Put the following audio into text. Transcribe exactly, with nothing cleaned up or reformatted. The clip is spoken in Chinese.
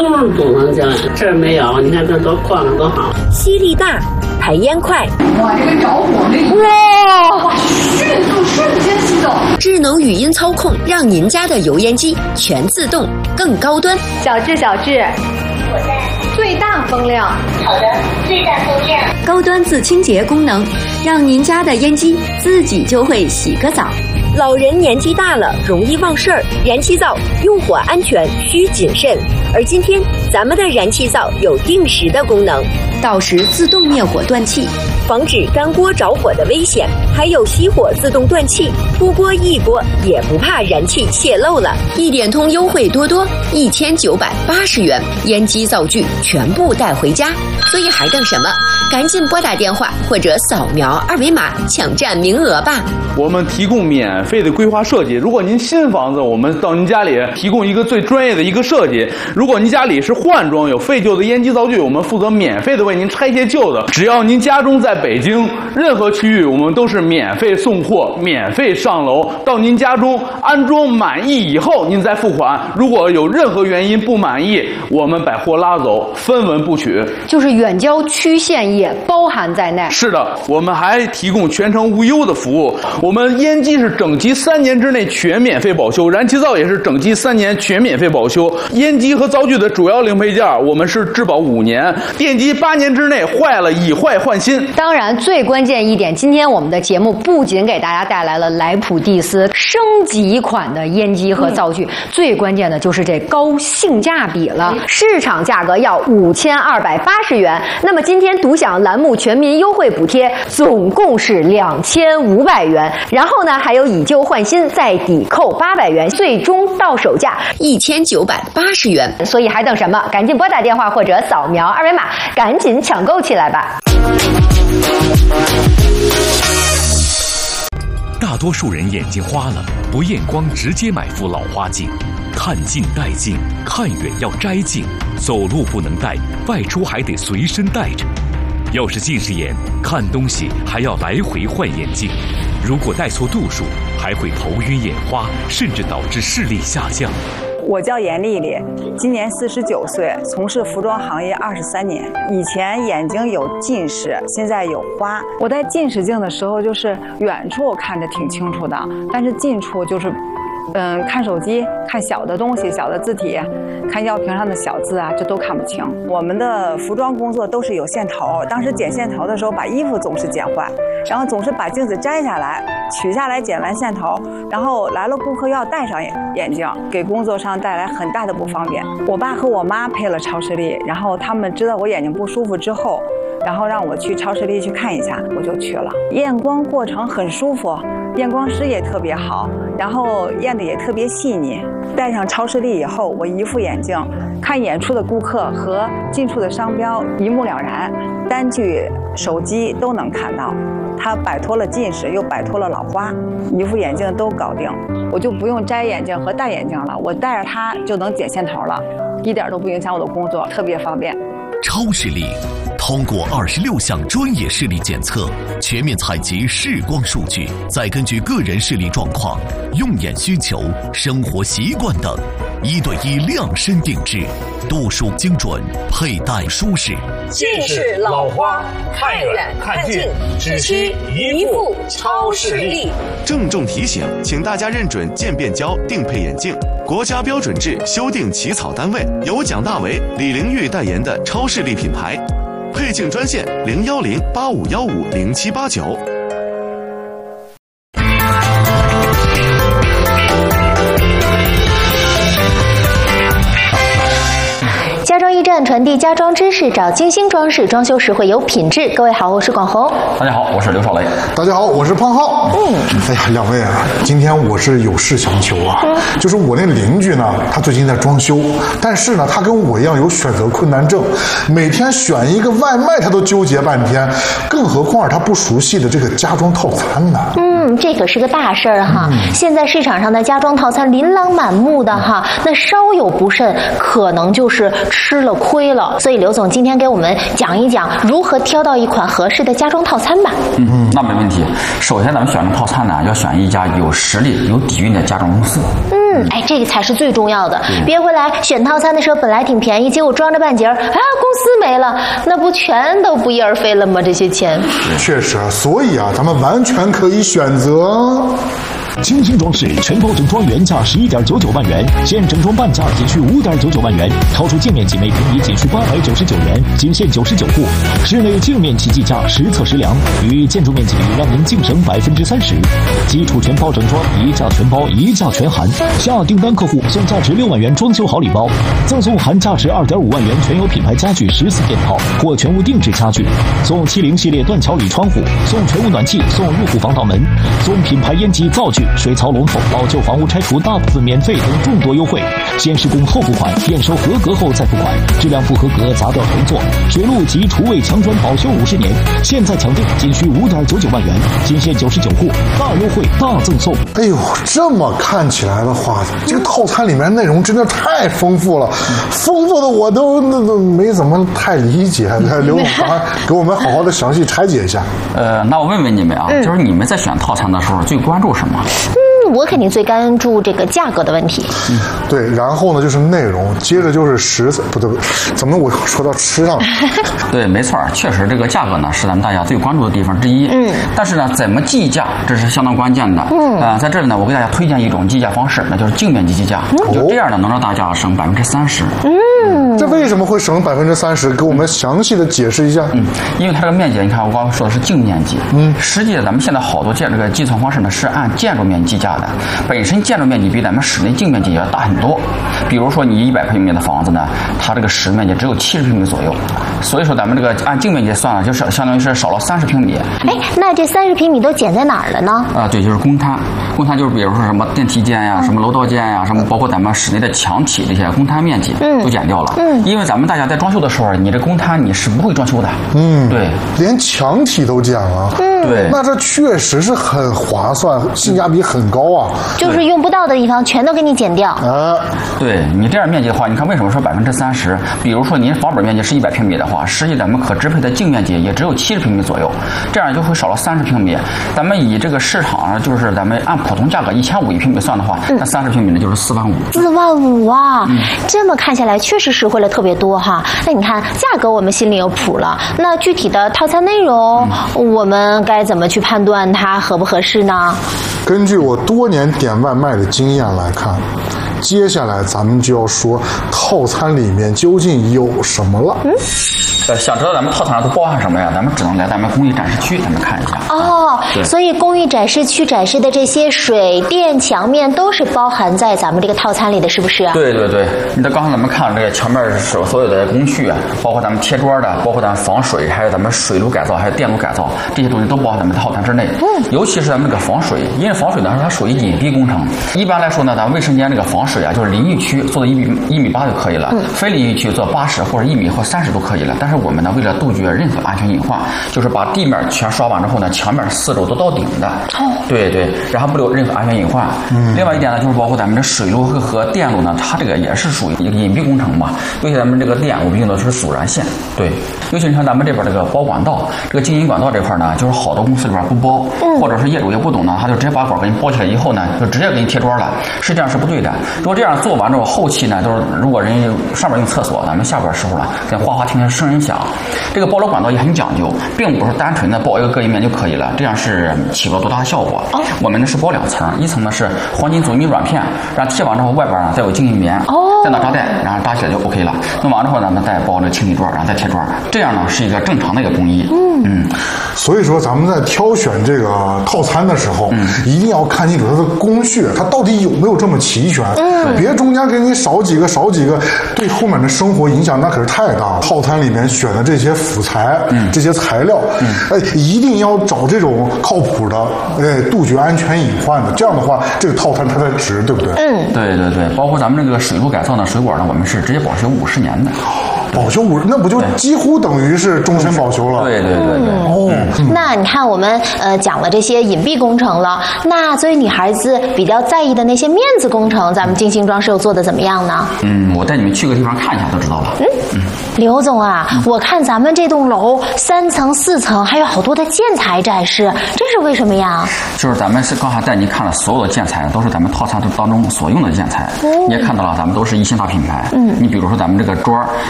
都是堵上去了，这儿没有，你看这多旷多好。 吸力大，排烟快， 哇，这个着火那哇，迅速瞬间启动。 智能语音操控，让您家的油烟机全自动，更高端。 小智，小智， 我在。 最大风量。 好的，最大风量。 高端自清洁功能，让您家的烟机自己就会洗个澡。老人年纪大了，容易忘事儿，燃气灶用火安全需谨慎。而今天咱们的燃气灶有定时的功能，到时自动灭火断气，防止干锅着火的危险，还有熄火自动断气，出锅一锅也不怕燃气泄漏了。一点通优惠多多，一千九百八十元，烟机灶具全部带回家。所以还等什么？赶紧拨打电话或者扫描二维码抢占名额吧。 我们提供免费的规划设计，如果您新房子，我们到您家里提供一个最专业的一个设计；如果您家里是换装有废旧的烟机灶具，我们负责免费的为您拆卸旧的。只要您家中在北京任何区域，我们都是免费送货、免费上楼到您家中安装满意以后，您再付款。如果有任何原因不满意，我们把货拉走，分文不取。 就是远郊区县也包含在内。 是的，我们还提供全程无忧的服务。我们烟机是整机三年之内全免费保修，燃气灶也是整机三年全免费保修。烟机和灶具的主要零配件，我们是质保五年，电机八年之内坏了以坏换新。 当然，最关键一点，今天我们的节目不仅给大家带来了莱普蒂斯升级款的烟机和灶具，嗯、最关键的就是这高性价比了。市场价格要五千二百八十元，那么今天独享栏目全民优惠补贴，总共是两千五百元。然后呢，还有以旧换新再抵扣八百元，最终到手价一千九百八十元。 所以还等什么？赶紧拨打电话或者扫描二维码，赶紧抢购起来吧！ 大多数人眼睛花了，不验光直接买副老花镜。看近戴镜，看远要摘镜，走路不能戴，外出还得随身带着。要是近视眼，看东西还要来回换眼镜，如果戴错度数，还会头晕眼花，甚至导致视力下降。 我叫严丽丽，今年四十九岁，从事服装行业二十三年。以前眼睛有近视，现在有花。我戴近视镜的时候，就是远处看着挺清楚的，但是近处就是。嗯，看手机，看小的东西、小的字体，看药瓶上的小字啊，这都看不清。我们的服装工作都是有线头，当时剪线头的时候，把衣服总是剪坏，然后总是把镜子摘下来，取下来剪完线头，然后来了顾客要戴上眼镜，给工作上带来很大的不方便。我爸和我妈配了超视力，然后他们知道我眼睛不舒服之后，然后让我去超视力去看一下，我就去了。验光过程很舒服，验光师也特别好，然后验的也特别细腻。戴上超视力以后，我一副眼镜看远处的顾客和近处的商标一目了然，单据、手机都能看到。它摆脱了近视，又摆脱了老花，一副眼镜都搞定，我就不用摘眼镜和戴眼镜了，我戴着它就能剪线头了，一点都不影响我的工作，特别方便。 超视力通过二十六项专业视力检测，全面采集视光数据，再根据个人视力状况、用眼需求、生活习惯等，一对一量身定制，度数精准，佩戴舒适。 近视、老花，看远看近，只需一副超视力。 郑重提醒，请大家认准渐变胶定配眼镜，国家标准制修订起草单位由蒋大为、李玲玉代言的超视力品牌。配镜专线零幺零八五幺五零七八九。 家装驿站传递家装知识，找精心装饰，装修时会有品质。各位好，我是广红。 大家好，我是刘少雷。 大家好，我是胖浩。嗯，哎呀，两位啊，今天我是有事相求啊。嗯、就是我那邻居呢，他最近在装修，但是呢，他跟我一样有选择困难症，每天选一个外卖他都纠结半天，更何况他不熟悉的这个家装套餐呢？ 嗯，这可是个大事儿哈。嗯、现在市场上的家装套餐琳琅满目的哈，那稍有不慎，可能就是吃了亏了。所以刘总今天给我们讲一讲如何挑到一款合适的家装套餐吧。 嗯，那没问题。首先咱们选择套餐呢，要选一家有实力、有底蕴的家装公司。 嗯。 嗯，哎，这个才是最重要的。别回来选套餐的时候本来挺便宜，结果装着半截儿，啊，公司没了，那不全都不翼而飞了吗？这些钱。 确实，所以啊，咱们完全可以选择。 精心装饰全包整装原价十一点九九万元，现整装半价仅需五点九九万元，超出净面积每平米仅需八百九十九元，仅限九十九户。室内净面积计价实测实量，与建筑面积比让您净省百分之三十。基础全包整装，一价全包，一价全含。下订单客户送价值六万元装修好礼包，赠送含价值二点五万元全有品牌家具十四件套或全屋定制家具，送七零系列断桥铝窗户，送全屋暖气，送入户防盗门，送品牌烟机灶具。水槽龙头，老旧房屋拆除大部分免费等众多优惠，先施工后付款，验收合格后再付款，质量不合格砸掉重做。水路及厨卫墙砖保修五十年，现在抢订仅需五点九九万元，仅限九十九户，大优惠大赠送。 哎呦，这么看起来的话，这个套餐里面内容真的太丰富了，丰富的我都那都没怎么太理解。刘总，给我们好好的详细拆解一下。 呃，那我问问你们啊，嗯、就是你们在选套餐的时候最关注什么？ 嗯，我肯定最关注这个价格的问题。 嗯，对，然后呢就是内容，接着就是食材，不对不对，怎么我说到吃上了？ 对，没错，确实这个价格呢是咱们大家最关注的地方之一。嗯，但是呢，怎么计价这是相当关键的。嗯，呃，在这里呢，我给大家推荐一种计价方式，那就是净面积计价，嗯、就这样呢能让大家省百分之三十。 嗯，这为什么会省百分之三十？给我们详细的解释一下。 嗯，因为它这个面积，你看我刚刚说的是净面积。嗯，实际咱们现在好多建这个计算方式呢是按建筑面积计价的，本身建筑面积比咱们室内净面积要大很多。比如说你一百平米的房子呢，它这个实面积只有七十平米左右，所以说咱们这个按净面积算了，就是相当于是少了三十平米。 哎，那这三十平米都减在哪儿了呢？ 啊，对，就是公摊。公摊就是比如说什么电梯间呀、什么楼道间呀、什么包括咱们室内的墙体这些公摊面积都减掉了。嗯，因为咱们大家在装修的时候，你这公摊你是不会装修的。嗯，对， 连墙体都减了。嗯，对，那这确实是很划算，性价比很高啊。 就是用不到的地方全都给你减掉。 啊，对你这样面积的话，你看为什么说百分之三十？比如说您房本面积是一百平米的话，实际咱们可支配的净面积也只有七十平米左右，这样就会少了三十平米。咱们以这个市场上就是咱们按普通价格一千五一平米算的话，嗯、那三十平米呢就是四万五。 四万五啊！嗯、这么看下来确实实惠了特别多哈。那你看价格我们心里有谱了，那具体的套餐内容，嗯、我们该怎么去判断它合不合适呢？ 根据我多年点外卖的经验来看，接下来咱们就要说套餐里面究竟有什么了。嗯， 呃，想知道咱们套餐上都包含什么呀？咱们只能来咱们工艺展示区，咱们看一下。 哦，所以工艺展示区展示的这些水电墙面都是包含在咱们这个套餐里的，是不是？ 对对对，你看刚才咱们看了这个墙面所所有的工序啊，包括咱们贴砖的，包括咱们防水，还有咱们水路改造，还有电路改造，这些东西都包含咱们套餐之内。嗯，尤其是咱们这个防水，因为防水呢它属于隐蔽工程。一般来说呢，咱们卫生间这个防水啊，就是淋浴区做到一米一米八就可以了，嗯、非淋浴区做八十或者一米或三十都可以了。但是我们呢，为了杜绝任何安全隐患，就是把地面全刷完之后呢，墙面四周都到顶的。哦，对对，然后不留任何安全隐患。嗯，另外一点呢，就是包括咱们这水路和电路呢，它这个也是属于一个隐蔽工程嘛。尤其咱们这个电，我们用的是阻燃线。对，尤其你看咱们这边这个包管道，这个经营管道这块呢，就是好多公司里边不包，嗯、或者是业主也不懂呢，他就直接把管给你包起来以后呢，就直接给你贴砖了。实际上是不对的。如果这样做完之后，后期呢，就是如果人家上面用厕所，咱们下边时候了，跟哗哗听见声音响。这个包楼管道也很讲究，并不是单纯的包一个隔音棉就可以了，这样是起不了多大的效果。哦，我们呢是包两层，一层呢是黄金阻尼软片，然后贴完之后外边呢再有静音棉，哦，再拿扎带，然后扎起来就 OK 了。弄完之后呢，咱再包这个清理砖，然后再贴砖，这样呢是一个正常的一个工艺。嗯嗯， 所以说咱们在挑选这个套餐的时候，嗯、一定要看清楚它的工序，它到底有没有这么齐全。嗯，别中间给你少几个少几个，对后面的生活影响那可是太大了。套餐里面选的这些辅材，嗯、这些材料，嗯、哎，一定要找这种靠谱的，哎，杜绝安全隐患的。这样的话，这个套餐它才值，对不对？ 嗯，对对对，包括咱们这个水路改造呢，水管呢，我们是直接保修五十年的。 保修五十，那不就几乎等于是终身保修了？ 对对对对。 哦， 那你看我们呃讲了这些隐蔽工程了，那作为女孩子比较在意的那些面子工程，咱们精心装饰又做的怎么样呢？ 嗯，我带你们去个地方看一下就知道了。 嗯嗯，刘总啊，我看咱们这栋楼三层四层还有好多的建材展示，这是为什么呀？ 就是咱们是刚才带您看了所有的建材，都是咱们套餐当中所用的建材。哦、你也看到了，咱们都是一星大品牌。嗯，你比如说咱们这个桌